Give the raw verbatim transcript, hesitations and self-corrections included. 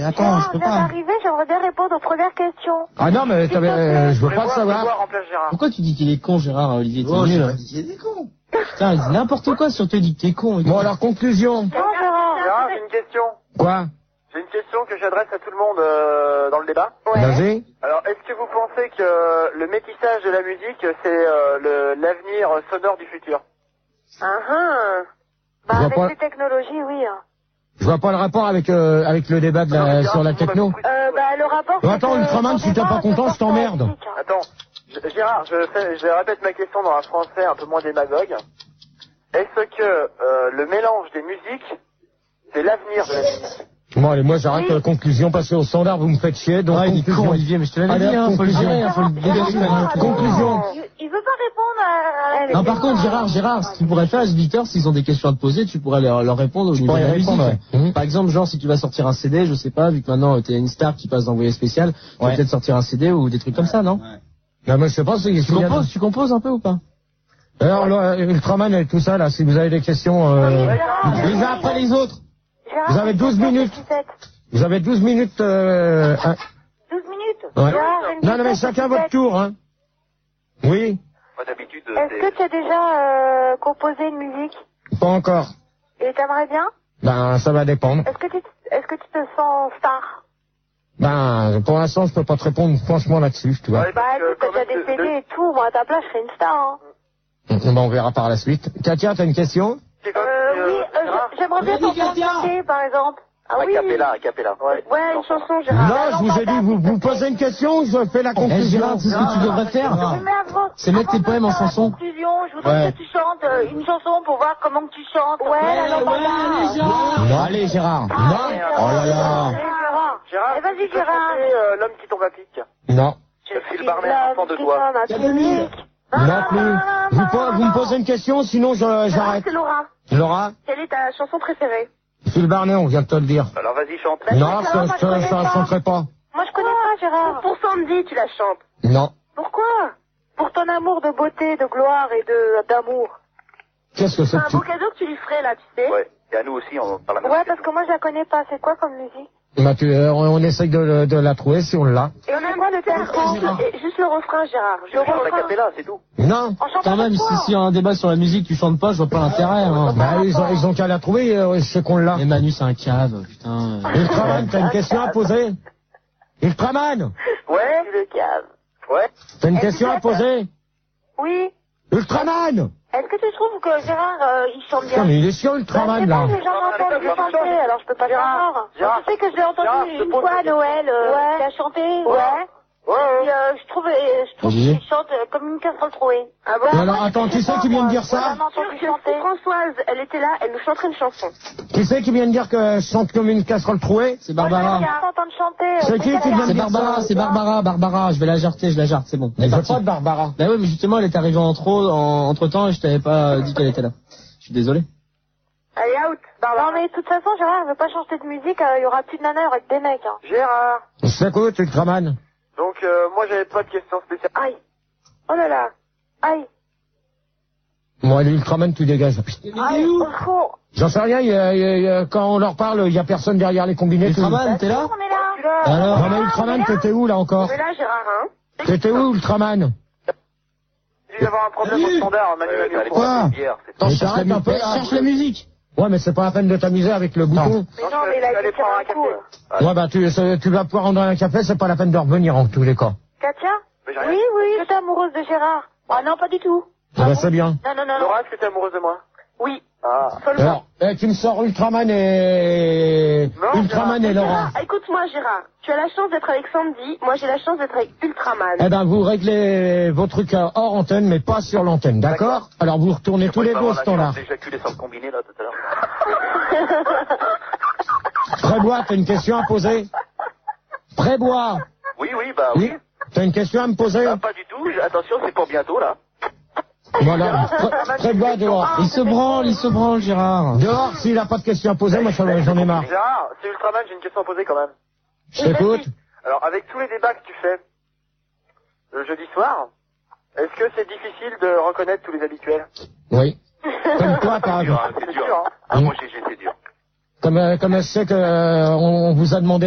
attends, je peux pas. Arrivé, j'aimerais bien répondre aux premières questions. Ah non, mais t'avais, euh, je veux pas le savoir. Pourquoi tu dis qu'il est con, Gérard, Olivier? Oh, T'es j'ai nul, pas hein. dit qu'il est con. Putain, il dit n'importe quoi si on te dit que t'es con. Bon, alors, conclusion. Non, Gérard. Gérard, j'ai une question. Quoi? J'ai une question que j'adresse à tout le monde euh, dans le débat. Vas-y. Alors, est-ce que vous pensez que le métissage de la musique, c'est euh, le- l'avenir sonore du futur? Ah ah. Bah, Je vois avec pas- les technologies, oui. hein. Je vois pas le rapport avec, euh, avec le débat de la, sur la techno. Euh, bah, le rapport... Bon, c'est attends, que Ultraman, ton si t'es débat pas content, se je t'emmerde. porte à la musique, hein. Attends, G- Gérard, je, fais, je répète ma question dans un français un peu moins démagogue. Est-ce que euh, le mélange des musiques, c'est l'avenir de la musique? Bon, allez, moi, j'arrête la conclusion, parce qu'au standard, vous me faites chier, donc Ah, il est conclusion. con, Olivier, mais je te l'avais Allez, dit, hein, faut le conclusion. gérer, hein, faut le dégager. Conclusion. Il, il veut pas répondre à... à la Non, par contre, Gérard, Gérard, ce que tu pourrais faire, les auditeurs, s'ils ont des questions à te poser, tu pourrais leur, leur répondre au niveau de pourrais la répondre, musique. ouais. Mhm. Par exemple, genre, si tu vas sortir un C D, je sais pas, vu que maintenant, t'es une star qui passe d'envoyé spécial, tu vas Ouais. peut-être sortir un C D ou des trucs comme ça, non? Non, mais je sais pas, c'est, Tu composes, tu composes un peu ou pas? Alors, là, Ultraman et tout ça, là, si vous avez des questions, euh, les uns après les autres. Gérard, Vous avez douze minutes. Vous avez douze minutes, euh, un- douze minutes. ouais. Gérard, j'ai une Non, non, mais question chacun pour votre tour, hein. Oui, Moi, d'habitude, Est-ce que tu as déjà euh, composé une musique pas encore. et t'aimerais bien? Ben, ça va dépendre. Est-ce que tu est-ce que tu te sens star? Ben, pour l'instant, je peux pas te répondre franchement là-dessus, tu vois. Ouais, Bah parce que écoute, t'as quand déjà même, des de- C D et tout, moi à ta place je serais une star. Hein. Ben, on verra par la suite. Katia, t'as une question? c'est quand même, Euh, oui, euh, euh, Gérard, j'aimerais bien t'entendre chanter par exemple. Ah a oui. cappella, a cappella. Ouais, Ouais, une chanson, Gérard. Non, je vous ai dit, vous, vous posez une question, je fais la Eh, conclusion. Gérard, c'est ce que tu devrais faire. Oui, mais avant- C'est mettre tes avant de poèmes en faire la chanson. conclusion, je voudrais Ouais. que tu chantes euh, une chanson pour voir comment que tu chantes. Ouais, la lambada. Non, allez, Gérard. Non. Oh là là. Allez, Gérard. Gérard, Eh, vas-y, tu peux Gérard. chanter, euh, l'homme qui tombe à pic. Non. Je Phil Barnet, enfant de toi. Non plus. Vous, po- vous me posez une question, sinon je- j'arrête. C'est Laura. Laura, Quelle est ta chanson préférée? Phil Barnet, on vient de te le dire. Alors vas-y, chante. Non, ça, ça, ça, ça la chanterai pas. Moi, je connais pas, Gérard. Pour Sandy, tu la chantes. Non. Pourquoi? Pour ton amour de beauté, de gloire et de d'amour. Qu'est-ce que c'est C'est un que tu... beau cadeau que tu lui ferais, là, tu sais. Ouais, et à nous aussi, on parle la même Ouais, chose. parce que moi, je la connais pas. C'est quoi comme musique? Bah, tu, euh, on, on essaye de, le- de la trouver si on l'a. Et on a quoi le texte? Et juste le refrain, Gérard. Je chante la cappella, c'est tout. Non. En chantant Quand même, avec si, toi. s'il y a un débat sur la musique, tu chantes pas, je vois pas l'intérêt, hein. Bah, ils ont, ils ont qu'à la trouver, euh, je sais qu'on l'a. Et Manu, c'est un cave, putain. euh. Ultraman, t'as une question à poser? Ultraman, Ouais, Le cave. ouais. t'as une question à poser? Oui. Ultraman! Est-ce que tu trouves que Gérard, euh, il chante Putain, bien? mais il est chiant, Bah, Ultraman, c'est pas, là. mais j'en ai entendu chanter, alors je peux pas savoir. Gérard, Tu sais que je l'ai entendu Gérard, je te une pose fois à une Noël, euh, il a chanté. Ouais. Ouais, Et, ouais. euh, je trouve, euh, je trouve Olivier. qu'il chante euh, comme une casserole trouée. Ah bon? Et alors, attends, qui c'est qui vient de dire ça? Françoise, elle était là, elle nous chanterait une chanson. Qui c'est qui vient de dire que je chante comme une casserole trouée? C'est Barbara. Entendre chanter. C'est qui qui vient de C'est dire Barbara, ça? c'est Barbara, Barbara, je vais la jarter, je la jarte, c'est bon. Mais Elle est j'ai partie. pas de Barbara. Bah ouais, mais justement, elle est arrivée en trop, en, entre temps, et je t'avais pas dit qu'elle était là. Je suis désolé. Allez, out. Non, mais de toute façon, Gérard, elle veut pas chanter de musique, euh, il y aura plus de nanas, il y aura que des mecs, hein. Gérard. Je t'écoute, Ultraman. Donc, euh, moi, j'avais pas de question spéciale. Aïe. Oh là là. Aïe. Bon, allez, Ultraman, tu dégages. Aïe. Au fond. J'en sais rien, il y a- il y a- il y a- quand on leur parle, il y a personne derrière les combinés. tout. Ultraman, t'es là? On est là. Alors? Non, mais Ultraman, t'étais où, là, encore? On est là, Gérard, hein. T'étais où, Ultraman? Il va y avoir un problème au standard, Manu, Manu. Manu. Quoi? Hier, c'est Attends, Mais cherche la, t'arrêtes un mu- peu, là. cherche la musique. Ouais, mais c'est pas la peine de t'amuser avec le bouton. Mais non, mais là, il aller faut prendre un un coup. café. Ouais, bah, tu, c'est- tu vas pouvoir rendre un café, c'est pas la peine de revenir, en tous les cas. Katia? Mais j'ai rien. Oui, oui. Je suis amoureuse de Gérard. Ah non, pas du tout. Ah, bah, c'est bien. Non, non, non, non. Laura, est-ce que t'es amoureuse de moi? Oui. Ah. Seulement. Alors, eh, tu me sors Ultraman et... Non, Ultraman et Laura. Gérard, écoute-moi, Gérard. Tu as la chance d'être avec Sandy. Moi, j'ai la chance d'être avec Ultraman. Eh ben, vous réglez vos trucs euh, hors antenne, mais pas sur l'antenne, d'accord? Alors, vous retournez tous les deux au standard. J'ai éjaculé sur le combiné, là, tout à l'heure. Prébois, t'as une question à poser? Prébois. Oui, oui, bah oui. Oui. T'as une question à me poser? Bah, pas du tout. J- Attention, c'est pour bientôt, là. Voilà. Pré- Prébois dehors. Il se branle, il se branle, Gérard. Dehors, s'il a pas de question à poser, moi, ça- j'en ai marre. Gérard, c'est Ultraman, j'ai une question à poser quand même. Je t'écoute. Alors, avec tous les débats que tu fais le jeudi soir, est-ce que c'est difficile de reconnaître tous les habituels? Oui. Comme toi, par C'est dur, exemple. hein, c'est dur. Hein. Ah, moi, G G, c'est dur. Comme, euh, comme je sais que, euh, on on vous a demandé